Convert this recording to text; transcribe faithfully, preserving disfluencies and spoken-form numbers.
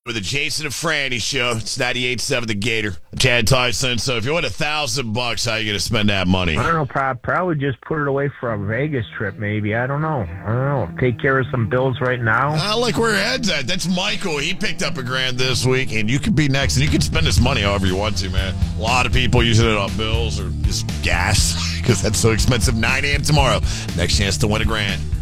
With the Jason and Franny show, it's ninety-eight point seven The Gator. Chad Tyson. So if you win a thousand bucks, how are you going to spend that money? I don't know. Pro- probably just put it away for a Vegas trip, maybe. I don't know. I don't know. Take care of some bills right now. I like where your head's at. That's Michael. He picked up a grand this week, and you could be next. And you can spend this money however you want to, man. A lot of people using it on bills or just gas because that's so expensive. nine a.m. tomorrow. Next chance to win a grand.